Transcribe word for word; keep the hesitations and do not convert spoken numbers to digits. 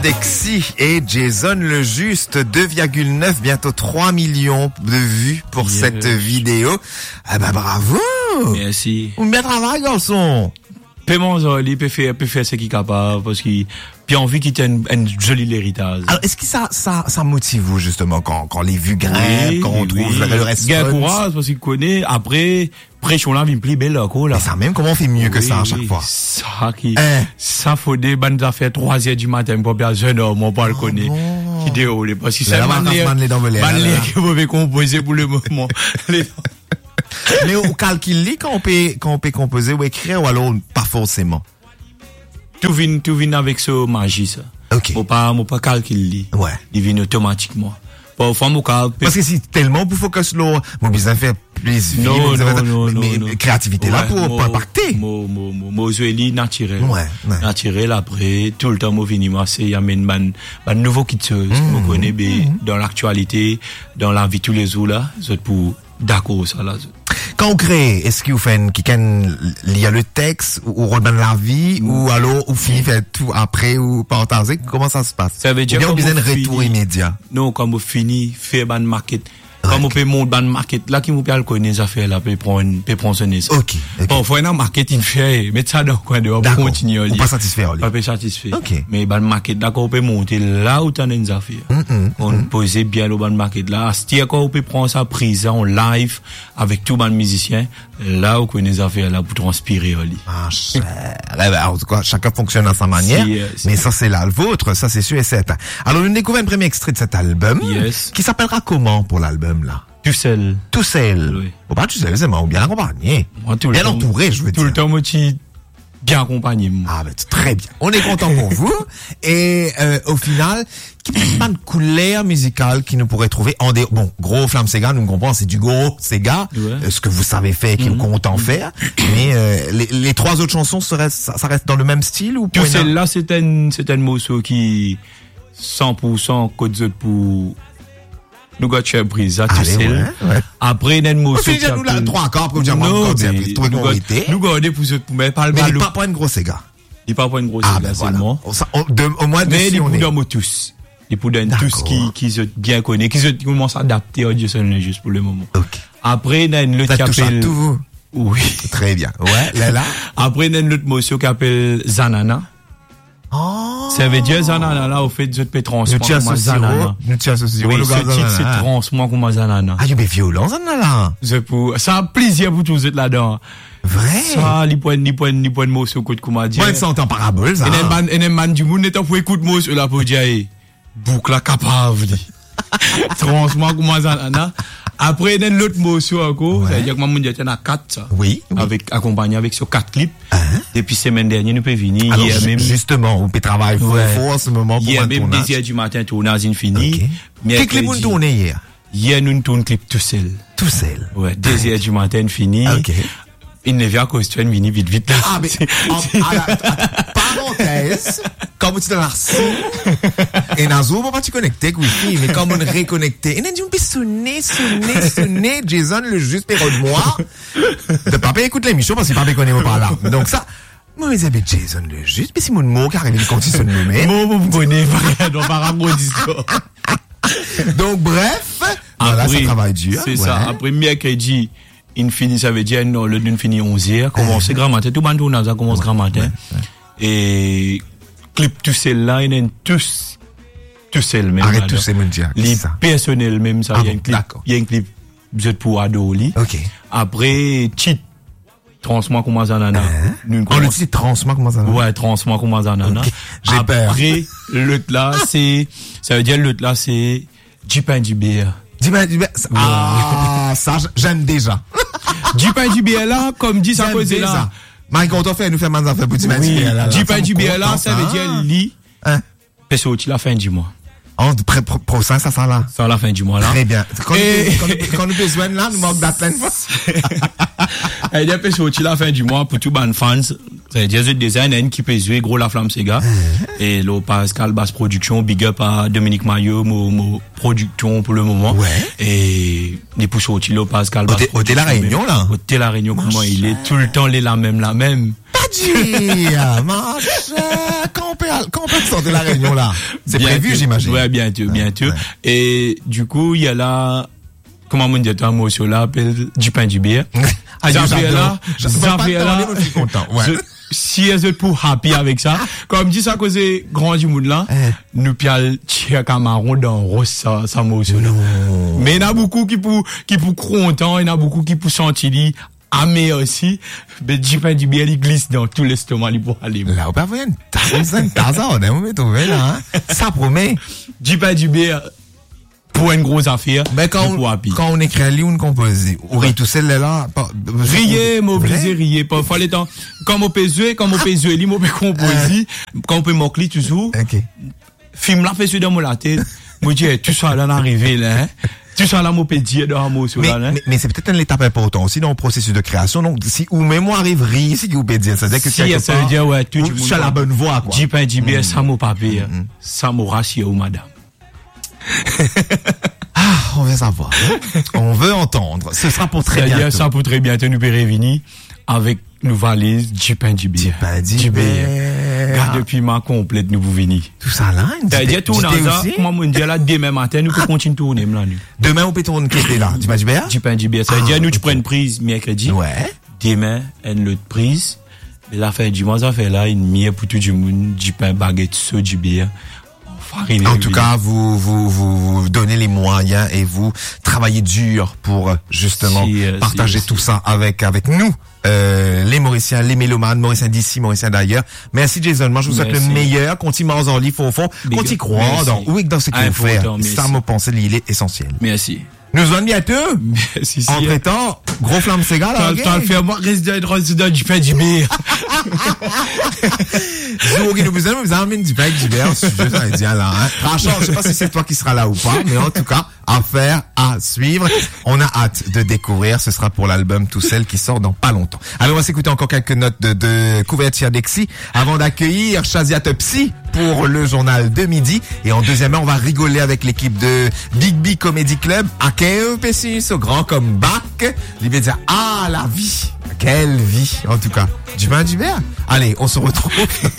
Dexy et Jason le Juste, deux virgule neuf, bientôt trois millions de vues pour yes. cette vidéo. Ah bah bravo! Merci. Bien travail, garçon! Paiement, il peut faire, peut faire ce qu'il est capable, parce qu'il, puis envie qu'il ait une, une jolie héritage. Alors, est-ce que ça, ça, ça motive vous, justement, quand, quand les vues grimpent, oui, quand on oui. trouve le, le response? Il y a courage, parce qu'il connaît, après, prêchons là, il me plaît belle, là, quoi, là. Mais ça même, comment on fait mieux oui, que ça à chaque fois? Ça, qui, hein? ça faut des bandes affaires trois heures du matin, pour bien jeune homme, on pas le connaît. Oh, qui déroule, parce que c'est ça, man, les, man, les, que vous pouvez composer pour le moment. Mais au calcul, quand on peut, quand on peut composer ou écrire, ou alors, pas forcément. Tout vient, tout vient avec ce magie, ça. Ok. Faut pas, faut pas calculer. Ouais. Il vient automatiquement. Parfois, mon calcul. Parce que si tellement pour focus là, mon besoin faire plus vite. Non, non, non, non, mais non. créativité là pour, pour impacter. Mo, mo, mo, mo, zoéli naturel. Ouais, ouais. Naturel après, tout le temps, moi, vini, moi, c'est, y a une ban, ban nouveau kitscheuse, mmh, vous connaissez, mmh. dans l'actualité, dans la vie tous les jours, là, c'est pour, d'accord, ça, là. Quand on crée, est-ce qu'il vous fait une, qui can, lié le texte, ou, ou rôle dans la vie, mmh. ou alors, ou finit fait tout après, ou partager, comment ça se passe? Ça veut dire, ou bien on besoin de fini, retour immédiat? Non, quand on finit, fait ban market. Quand on peut monter ban market, là, qui vous peut le connaître, ça fait là, peut prendre, peut prendre son essai. Ok, ok. Bon, faut un marketing fait, mettre ça dans le coin dehors, pour continuer à lire. On pas satisfait, on Pas satisfait. Ok. Mais ban market, là, quand on peut monter là où t'en as une affaire. Mm-hmm. On mm-hmm. pose bien le ban market là. C'est-à-dire quand on peut prendre sa prise en live, avec tout ban musicien, là où on connaît les affaires là, pour transpirer, on lit. Ah, cher. En tout cas, chacun fonctionne à sa manière. Si, euh, mais ça, c'est là le vôtre, ça, c'est sûr et certain. Alors, nous découvrons un premier extrait de cet album. Yes. Qui s'appellera comment pour l'album, là? Tout seul. Tout seul. Oui. Bon, pas tout seul, c'est moi, bien accompagné. Moi, tout bien le entouré, temps, je veux tout dire. Tout le temps, moi, tu, bien accompagné, moi. Ah, ben, très bien. On est content pour vous. Et, euh, au final, quelle est la couleur musicale qui nous pourrait trouver en des, bon, gros Flamme Sega, nous comprenons, c'est du gros Sega, ouais. euh, ce que vous savez faire, qui mm-hmm. nous compte en faire. Mais, euh, les, les trois autres chansons seraient, ça, ça reste dans le même style ou tout celle-là, c'est un, c'est un morceau qui, cent pour cent, code zot pour, nous gâte chez prise, ça, tu sais. Ouais, ouais. Après, il y a une morceau. qui nous là, trois accords, pour dire, non, moi, nous gardons pour ce, mais pas le Mais il pas pour une grosse Sega. Il pas pour une grosse Sega, ah, ben seulement. Voilà. Au moins, mais les poudres tous. Les poudres tous qui, qui se bien connaissent, qui se commencent à adapter au Jason le Juste pour le moment. Ok. Après, il y a une autre qui appelle. tout vous. Oui. Très bien. Ouais, là, là. Après, il y a une autre morceau qui appelle Zanana. Oh. Ça veut dire Zanana, là, au fait, je te transformer comme Zanana. Nous t'y associons. Oui, ce titre, c'est transformer comme Zanana. Ah, il est violent, Zanana. C'est pour, ça a plaisir pour tous êtes là-dedans. Vrai? Ça, les points, les points, les points de mots sur côté, comment dire. Moi, ça en parabole, ça. Et un man, et un man du monde, n'étant pour écouter mots sur la pour dire, boucle capable. Transformer comme Zanana. Après, il y a l'autre morceau encore, ça veut dire que maman dit qu'il y en a quatre, ça. Oui. Avec, accompagné avec ces quatre clips. Hein? Depuis semaine dernière, nous pouvons venir. Alors, même, justement, on peut travailler fort, ouais. fort en ce moment pour un tournage. Il y a même dix heures du matin, tournage infini. Okay. Quel clip vous tournez hier? Hier, nous tournons clip tout seul. Tout seul? Ouais, deux heures du matin, fini. Ok. Il ne vient qu'au studio, vini vite, vite. Ah, mais, en, à la, parenthèse, quand vous êtes dans l'arceau, et Nazo, on va pas te connecter avec Wi-Fi, mais quand on réconnecte, et on dit, on peut sonner, sonner, sonner, Jason, le juste héros de moi, de papa écoute l'émission parce que papa connaît moi par là. Donc ça, moi, je dis, Jason, le juste, mais c'est mon mot qui arrive quand il sonne nous-mêmes. Moi, vous connaissez, non, par rapport aux histoires. Donc, bref, voilà, ça travaille dur. C'est ça. Après, mercredi, infini, ça veut dire, non, le infini onze heures, commencer grand matin, tout le monde ça commence grand matin. Et, clip tout seul là, il y en a tous, tout seul même. Arrête tout seul, mon Dieu. Les personnels même, ça, il y a un clip, il y a un clip, vous êtes pour Adoli. Ok. Après, cheat, transmoi comme Zanana. On le dit transmoi comme Zanana. Ouais, transmoi comme Zanana. J'ai peur. Après, l'autre là, c'est, ça veut dire l'autre là, c'est, Jipin Jibéa. Jipin Jibéa. Ah, ça, j'aime déjà. Jipin Jibéa là, comme dit ça cause là. Mais quand on fait, nous fait mal à faire pour Jipin Jibéa là. Jipin Jibéa là, ça veut dire li. Hein? Parce que la fin du mois. En prochain, ça sera là. Ça la fin du mois là. Très bien. Quand, et... nous, quand, nous, quand nous besoin là, nous manque d'atteindre. Il y a parce que la fin du mois pour tous les fans. C'est des design qui peut jouer gros la Flamme Sega. Et le Pascal Bass Production, big up à Dominique Maillot, mon, mon production pour le moment. Ouais. Et les poussent au Pascal Bass. Au La Réunion là. Au La Réunion, comment il est tout le temps les la même la même. Pas dire, ma chère, quand on peut, quand on peut sortir de la réunion là? C'est prévu, j'imagine. Ouais, bientôt, bientôt. Ouais. Et du coup, il y a là, comment on dit, un mot sur là, appelle du pain du bière. Ah, j'avais là, j'avais là, je suis content, ouais. Je, si elles sont pour happy avec ça, comme dit ça, cause grand du monde là, eh. nous pial tia camaron dans rose ça, ça mot sur là. Mais il y en a beaucoup qui pour, qui pour content, il y en a beaucoup qui pour sentir amé aussi, mais du pain du bière, il glisse dans tout l'estomac, il pour aller. Là, on peut avoir une tasse, une tasse, on est au trouvé là, hein. Ça promet. Du pain du bière, pour une grosse affaire. Mais quand on, quand on écrit un livre, on compose, on rit tout seul là, riez, m'obliger, riez, pas, fallait tant, quand on peut jouer, quand on peut jouer, on peut composer, quand on peut m'ocler toujours. Ok. Film là, fait sur dans mon tête. Moi, je dis, tout ça là, l'arrivée, là, hein. Tout ça là, mon peut dire dans un mot sur là, hein. Mais, mais c'est peut-être une étape importante aussi dans le processus de création. Donc, si, ou même moi arrive rire, si vous pouvez dire, ça veut dire que si, ça veut dire, ouais, tout, tu as la bonne voix, quoi. Dis pas, dis bien, ça m'a pas payé, ça m'a rassuré, madame. Ah, on veut savoir. On veut entendre. Ce sera pour très bientôt. Ça pour très bientôt, nous pérévini avec nos valises, Jipin Jibé. Jipin Jibé. Depuis ma complète, nous vous venir. Tout ça là, t'as dit tout dans ça, comment on dit là, demain matin, nous pouvons continuer tourner, là, nous. Demain, on peut tourner, qu'est-ce que là? Jipin Jibé? Jipin Jibé. Ça veut dire, nous, tu prends une prise, mercredi. Ouais. Demain, une autre prise. Mais la fin du mois, ça fait là, une mienne pour tout le monde, Jipin baguette, so Jibé. En tout cas, vous, vous, vous, vous donnez les moyens et vous travaillez dur pour justement si, euh, partager si, tout si. ça avec, avec nous, euh, les Mauriciens, les mélomanes, Mauriciens d'ici, Mauriciens d'ailleurs. Merci Jason. Moi, je vous souhaite le meilleur. Continue en livre au fond. Continue croire dans, oui, dans ce qu'il faut faire. Ça, me pensait, il est essentiel. Merci. Nous allons bientôt. Si, si. Entre temps, gros flamme Sega, là. T'as le fait, moi, résident du pain du bière. Jour qui nous besoin, nous amène du pain du bière, ce sujet, ça veut dire là, hein. Franchement, je sais pas si c'est toi qui sera là ou pas, mais en tout cas, affaire à suivre. On a hâte de découvrir. Ce sera pour l'album Tout Seul qui sort dans pas longtemps. Alors, on va s'écouter encore quelques notes de, de couverture d'Exi avant d'accueillir Shazia Topsy pour le journal de midi. Et en deuxième heure, on va rigoler avec l'équipe de Big B Comedy Club. À quel pessis au grand comeback. Il va dire, ah, la vie. Quelle vie. En tout cas, du pain du verre. Allez, on se retrouve